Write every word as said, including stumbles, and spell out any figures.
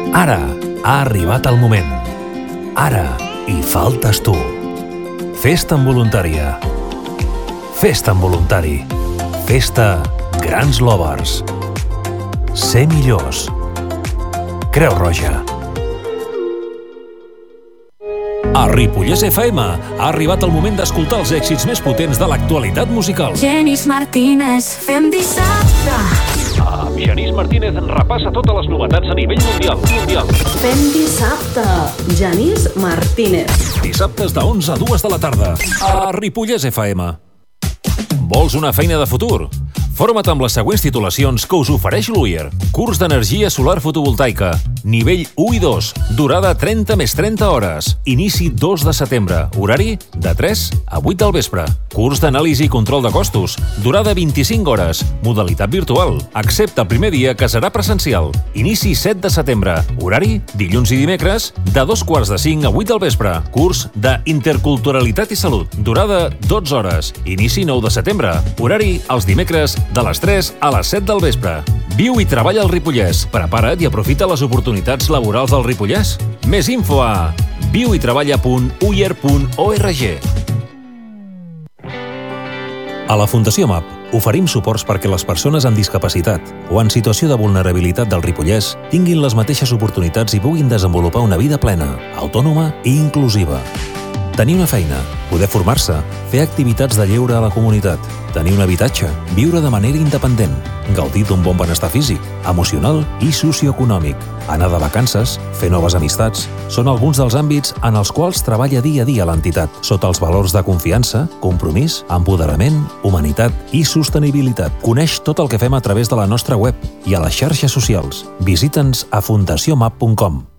Ara ha arribat el moment. Ara hi faltes tu. Festa en voluntària. Festa en voluntari. Festa Grans Lovers. Ser millors. Creu Roja. A Ripollès F M ha arribat el moment d'escoltar els èxits més potents de l'actualitat musical. Genís Martínez, fem dissabte. Ah, Genís Martínez repassa totes les novetats a nivell mundial. mundial. Fem dissabte. Genís Martínez. Dissabtes de onze a dues de la tarda. A Ripollès F M. Vols una feina de futur? Forma't amb les següents titulacions que us ofereix l'U I E R. Curs d'energia solar fotovoltaica. Nivell u i dos. Durada trenta més trenta hores. Inici dos de setembre. Horari de tres a vuit del vespre. Curs d'anàlisi i control de costos. Durada vint-i-cinc hores. Modalitat virtual. Excepte el primer dia, que serà presencial. Inici set de setembre. Horari dilluns i dimecres de dos quarts de cinc a vuit del vespre. Curs d'interculturalitat i salut. Durada dotze hores. Inici nou de setembre. Horari els dimecres de les tres a les set del vespre. Viu i treballa al Ripollès. Prepara't i aprofita les oportunitats laborals del Ripollès. Més info a viu i treballa punt u i e r punt org. A la Fundació M A P oferim suports perquè les persones amb discapacitat o en situació de vulnerabilitat del Ripollès tinguin les mateixes oportunitats i puguin desenvolupar una vida plena, autònoma i inclusiva. Tenir una feina, poder formar-se, fer activitats de lleure a la comunitat, tenir un habitatge, viure de manera independent, gaudir d'un bon benestar físic, emocional i socioeconòmic, anar de vacances, fer noves amistats, són alguns dels àmbits en els quals treballa dia a dia l'entitat, sota els valors de confiança, compromís, empoderament, humanitat i sostenibilitat. Coneix tot el que fem a través de la nostra web i a les xarxes socials. Visita'ns a fundació map punt com.